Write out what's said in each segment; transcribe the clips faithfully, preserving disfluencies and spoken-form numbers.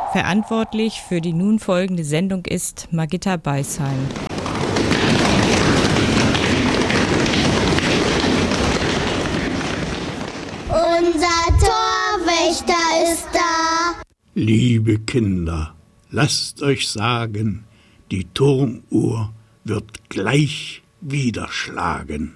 Verantwortlich für die nun folgende Sendung ist Margitta Beisheim. Unser Torwächter ist da. Liebe Kinder, lasst euch sagen, die Turmuhr wird gleich wieder schlagen.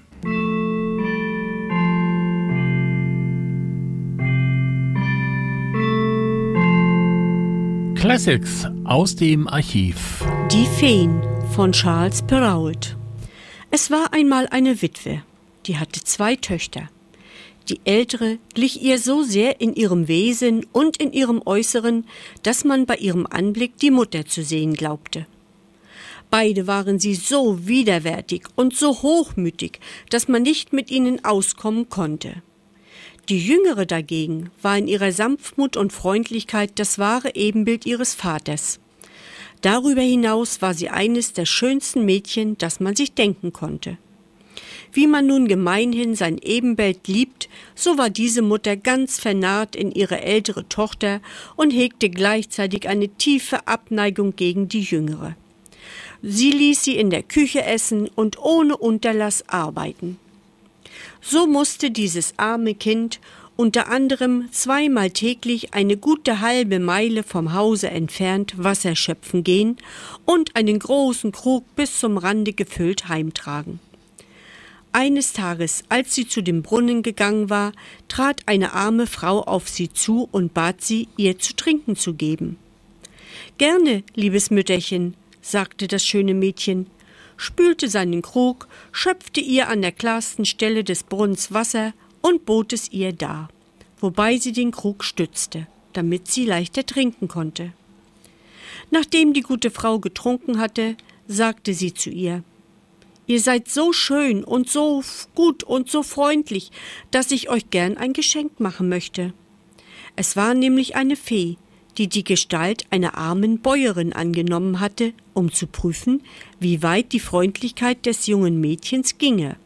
Classics aus dem Archiv. Die Feen von Charles Perrault. Es war einmal eine Witwe, die hatte zwei Töchter. Die ältere glich ihr so sehr in ihrem Wesen und in ihrem Äußeren, dass man bei ihrem Anblick die Mutter zu sehen glaubte. Beide waren sie so widerwärtig und so hochmütig, dass man nicht mit ihnen auskommen konnte. Die Jüngere dagegen war in ihrer Sanftmut und Freundlichkeit das wahre Ebenbild ihres Vaters. Darüber hinaus war sie eines der schönsten Mädchen, das man sich denken konnte. Wie man nun gemeinhin sein Ebenbild liebt, so war diese Mutter ganz vernarrt in ihre ältere Tochter und hegte gleichzeitig eine tiefe Abneigung gegen die Jüngere. Sie ließ sie in der Küche essen und ohne Unterlass arbeiten. So musste dieses arme Kind unter anderem zweimal täglich eine gute halbe Meile vom Hause entfernt Wasser schöpfen gehen und einen großen Krug bis zum Rande gefüllt heimtragen. Eines Tages, als sie zu dem Brunnen gegangen war, trat eine arme Frau auf sie zu und bat sie, ihr zu trinken zu geben. »Gerne, liebes Mütterchen«, sagte das schöne Mädchen, spülte seinen Krug, schöpfte ihr an der klarsten Stelle des Brunnens Wasser und bot es ihr dar, wobei sie den Krug stützte, damit sie leichter trinken konnte. Nachdem die gute Frau getrunken hatte, sagte sie zu ihr: »Ihr seid so schön und so gut und so freundlich, dass ich euch gern ein Geschenk machen möchte.« Es war nämlich eine Fee, die die Gestalt einer armen Bäuerin angenommen hatte, um zu prüfen, wie weit die Freundlichkeit des jungen Mädchens ginge.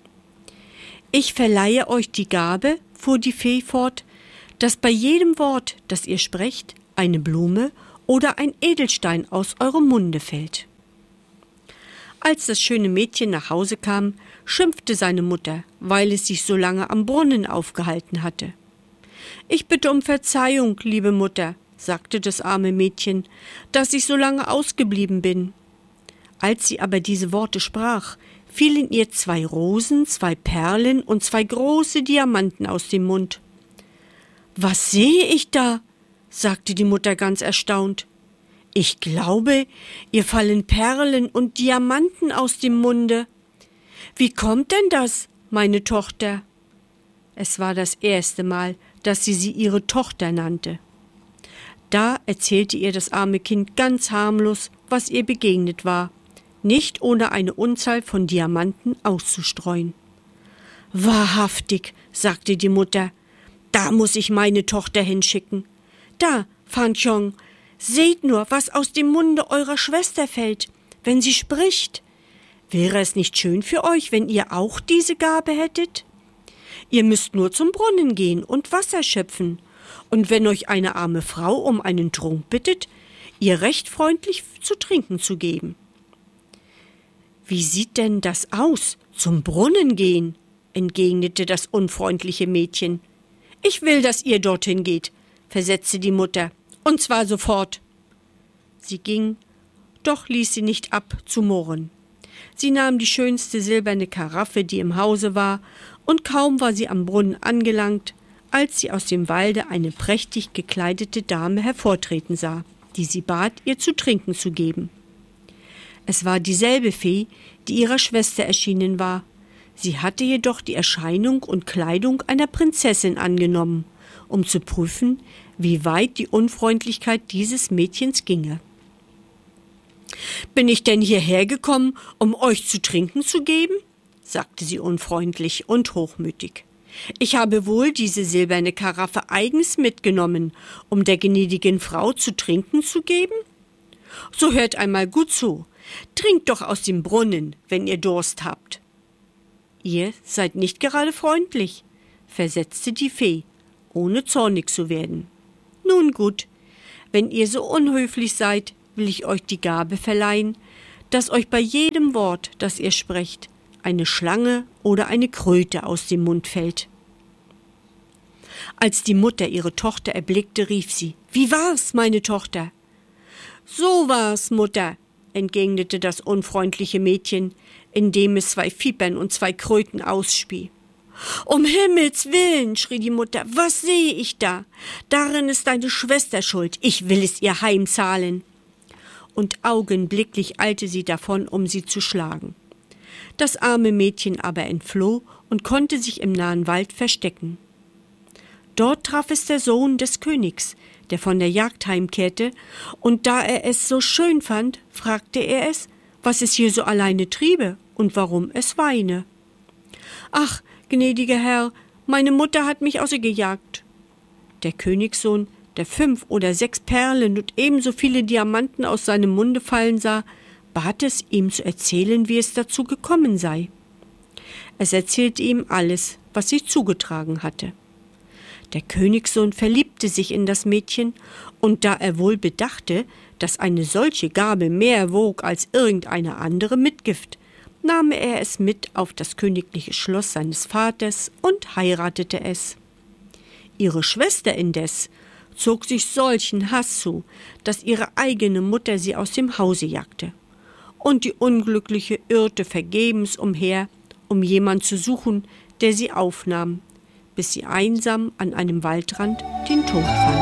»Ich verleihe euch die Gabe«, fuhr die Fee fort, »dass bei jedem Wort, das ihr sprecht, eine Blume oder ein Edelstein aus eurem Munde fällt.« Als das schöne Mädchen nach Hause kam, schimpfte seine Mutter, weil es sich so lange am Brunnen aufgehalten hatte. »Ich bitte um Verzeihung, liebe Mutter«, sagte das arme Mädchen, »dass ich so lange ausgeblieben bin.« Als sie aber diese Worte sprach, fielen ihr zwei Rosen, zwei Perlen und zwei große Diamanten aus dem Mund. »Was sehe ich da?«, sagte die Mutter ganz erstaunt. »Ich glaube, ihr fallen Perlen und Diamanten aus dem Munde. Wie kommt denn das, meine Tochter?« Es war das erste Mal, dass sie sie ihre Tochter nannte. Da erzählte ihr das arme Kind ganz harmlos, was ihr begegnet war, nicht ohne eine Unzahl von Diamanten auszustreuen. »Wahrhaftig«, sagte die Mutter, »da muss ich meine Tochter hinschicken. Da, Fanchong, seht nur, was aus dem Munde eurer Schwester fällt, wenn sie spricht. Wäre es nicht schön für euch, wenn ihr auch diese Gabe hättet? Ihr müsst nur zum Brunnen gehen und Wasser schöpfen. Und wenn euch eine arme Frau um einen Trunk bittet, ihr recht freundlich zu trinken zu geben.« »Wie sieht denn das aus, zum Brunnen gehen?«, entgegnete das unfreundliche Mädchen. »Ich will, dass ihr dorthin geht«, versetzte die Mutter, »und zwar sofort.« Sie ging, doch ließ sie nicht ab zu murren. Sie nahm die schönste silberne Karaffe, die im Hause war, und kaum war sie am Brunnen angelangt, als sie aus dem Walde eine prächtig gekleidete Dame hervortreten sah, die sie bat, ihr zu trinken zu geben. Es war dieselbe Fee, die ihrer Schwester erschienen war. Sie hatte jedoch die Erscheinung und Kleidung einer Prinzessin angenommen, um zu prüfen, wie weit die Unfreundlichkeit dieses Mädchens ginge. »Bin ich denn hierher gekommen, um euch zu trinken zu geben?«, sagte sie unfreundlich und hochmütig. »Ich habe wohl diese silberne Karaffe eigens mitgenommen, um der gnädigen Frau zu trinken zu geben? So hört einmal gut zu. Trinkt doch aus dem Brunnen, wenn ihr Durst habt.« »Ihr seid nicht gerade freundlich«, versetzte die Fee, ohne zornig zu werden. »Nun gut, wenn ihr so unhöflich seid, will ich euch die Gabe verleihen, dass euch bei jedem Wort, das ihr sprecht, eine Schlange oder eine Kröte aus dem Mund fällt. Als die Mutter ihre Tochter erblickte, rief sie: »Wie war's, meine Tochter?« »So war's, Mutter«, entgegnete das unfreundliche Mädchen, indem es zwei Vipern und zwei Kröten ausspie. »Um Himmels Willen«, schrie die Mutter, »was sehe ich da? Darin ist deine Schwester schuld. Ich will es ihr heimzahlen.« Und augenblicklich eilte sie davon, um sie zu schlagen. Das arme Mädchen aber entfloh und konnte sich im nahen Wald verstecken. Dort traf es der Sohn des Königs, der von der Jagd heimkehrte, und da er es so schön fand, fragte er es, was es hier so alleine triebe und warum es weine. »Ach, gnädiger Herr, meine Mutter hat mich ausgejagt.« Der Königssohn, der fünf oder sechs Perlen und ebenso viele Diamanten aus seinem Munde fallen sah, bat es, ihm zu erzählen, wie es dazu gekommen sei. Es erzählte ihm alles, was sich zugetragen hatte. Der Königssohn verliebte sich in das Mädchen, und da er wohl bedachte, dass eine solche Gabe mehr wog als irgendeine andere Mitgift, nahm er es mit auf das königliche Schloss seines Vaters und heiratete es. Ihre Schwester indes zog sich solchen Hass zu, dass ihre eigene Mutter sie aus dem Hause jagte. Und die Unglückliche irrte vergebens umher, um jemand zu suchen, der sie aufnahm, bis sie einsam an einem Waldrand den Tod fand.